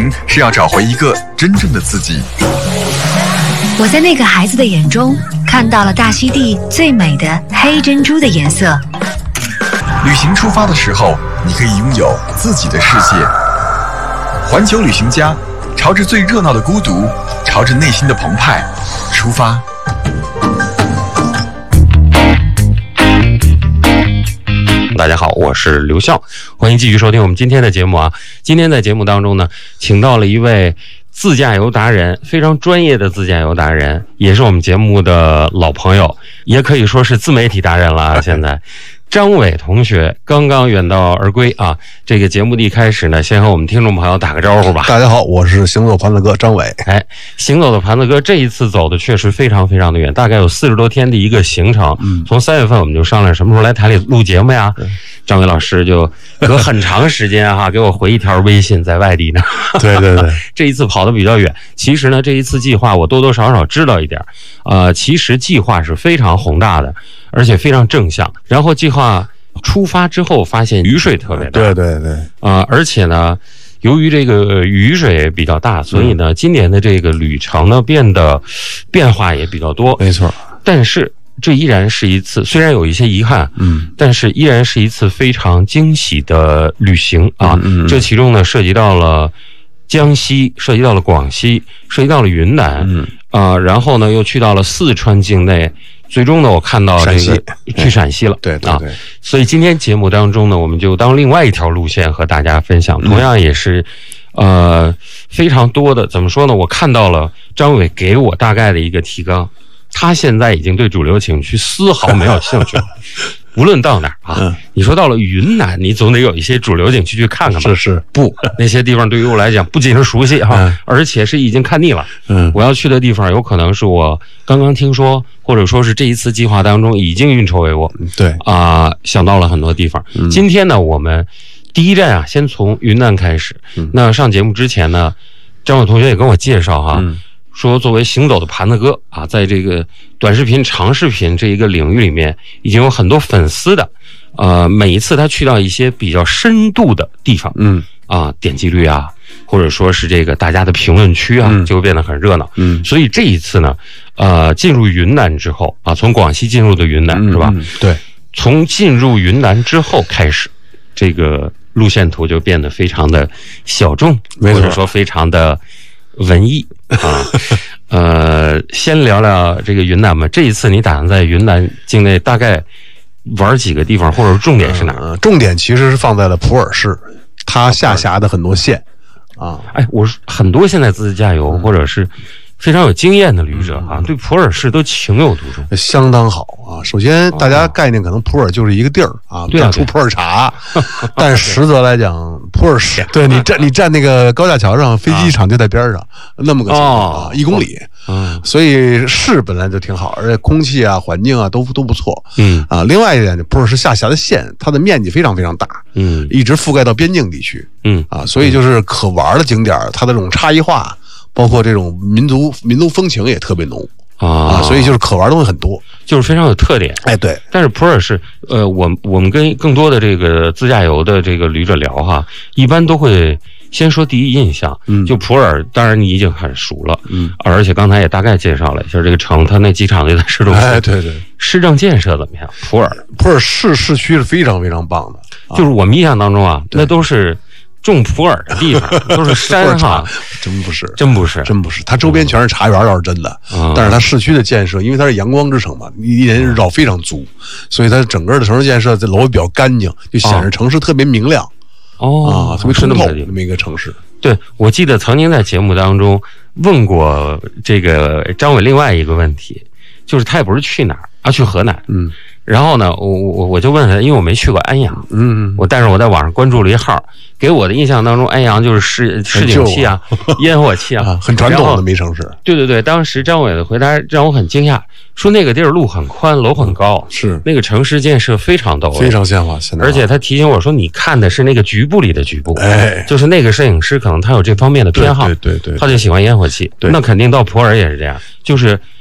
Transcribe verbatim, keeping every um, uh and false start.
行是要找回一个真正的自己。 我在那个孩子的眼中看到了大溪地最美的黑珍珠的颜色。 旅行出发的时候，你可以拥有自己的世界。环球旅行家，朝着最热闹的孤独，朝着内心的澎湃出发。 大家好，我是刘笑，欢迎继续收听我们今天的节目啊。今天在节目当中呢，请到了一位自驾游达人，非常专业的自驾游达人，也是我们节目的老朋友，也可以说是自媒体达人了啊。现在张伟同学刚刚远道而归啊！这个节目的一开始呢，先和我们听众朋友打个招呼吧。 大家好，我是行走盘子哥张伟。 哎，行走的盘子哥这一次走的确实非常非常的远，大概有四十多天的一个行程。嗯，从三月份我们就商量什么时候来台里录节目呀。张伟老师就隔很长时间哈、啊、给我回一条微信，在外地呢。 对对对， 这一次跑得比较远。其实呢，这一次计划我多多少少知道一点。呃，其实计划是非常宏大的，而且非常正向。然后计划出发之后，发现雨水特别大。 对对对， 啊、呃，而且呢，由于这个雨水比较大，所以呢，今年的这个旅程呢变得变化也比较多。 没错， 但是这依然是一次，虽然有一些遗憾，嗯，但是依然是一次非常惊喜的旅行啊。嗯嗯嗯，这其中呢，涉及到了江西，涉及到了广西，涉及到了云南，嗯啊、呃，然后呢，又去到了四川境内。最终呢，我看到这个去陕西了， 对对对， 啊，所以今天节目当中呢，我们就当另外一条路线和大家分享，同样也是，呃，非常多的，怎么说呢？我看到了张伟给我大概的一个提纲，他现在已经对主流景区丝毫没有兴趣了。无论到哪儿啊、嗯，你说到了云南，你总得有一些主流景区去看看吧？ 是是， 不，那些地方对于我来讲，不仅是熟悉哈、嗯，而且是已经看腻了。嗯，我要去的地方，有可能是我刚刚听说，或者说是这一次计划当中已经运筹帷幄。 对啊、呃，想到了很多地方。嗯、今天呢，我们第一站啊，先从云南开始。嗯、那上节目之前呢，张伟同学也跟我介绍哈。嗯，说作为行走的盘子哥啊，在这个短视频、长视频这一个领域里面，已经有很多粉丝的。呃，每一次他去到一些比较深度的地方，嗯啊，点击率啊，或者说是这个大家的评论区啊，嗯、就会变得很热闹。嗯，所以这一次呢，呃，进入云南之后啊，从广西进入的云南、嗯、是吧？ 对，从进入云南之后开始，这个路线图就变得非常的小众，或者说非常的文艺啊。呃，先聊聊这个云南吧。这一次你打算在云南境内大概玩几个地方，或者重点是哪儿、 呃？重点其实是放在了普洱市，它下辖的很多县啊。 哎，我很多现在自驾游、嗯、或者是非常有经验的旅者啊，嗯、对普洱市都情有独钟， 相当好啊。首先，大家概念可能普洱就是一个地儿啊， 对啊， 出普洱茶，但实则来讲，普洱市对你站你站那个高架桥上，飞机场就在边上，那么个情况啊，一公里。嗯，所以市本来就挺好，而且空气啊、环境啊都都不错。嗯啊，另外一点，普洱市下辖的县，它的面积非常非常大，嗯，一直覆盖到边境地区。嗯啊，所以就是可玩的景点，它的这种差异化，包括这种民族民族风情也特别浓啊，所以就是可玩的东西很多， 就是非常有特点。 哎，对。 但是普洱市，呃，我我们跟更多的这个自驾游的这个旅者聊哈，一般都会。先说第一印象，嗯，就普洱，当然你已经很熟了，嗯，而且刚才也大概介绍了一下这个城，它那机场就在市中心， 哎，对对， 市政建设怎么样？普洱， 普洱市市区是非常非常棒的， 啊、就是我们印象当中啊，那都是种普洱的地方，都是山哈， 真不是， 真不是， 真不是，它周边全是茶园，倒是真的，嗯、但是它市区的建设，因为它是阳光之城嘛，一年日照非常足，所以它整个的城市建设，这楼比较干净，就显示城市特别明亮。哦，啊，特别通透那么一个城市。 对，我记得曾经在节目当中问过这个张伟另外一个问题，就是他也不是去哪儿啊，去河南。嗯，然后呢，我我我就问他，因为我没去过安阳，嗯，我但是我在网上关注了一号，给我的印象当中，安阳就是市市井气啊，烟火气啊， 很传统的没城市。 对对对，当时张伟的回答让我很惊讶，说那个地儿路很宽，楼很高， 是那个城市建设非常到位， 非常现代化。现在， 而且他提醒我说，你看的是那个局部里的局部，哎，就是那个摄影师可能他有这方面的偏好， 对对 对, 对， 他就喜欢烟火气，那肯定到普洱也是这样，就是。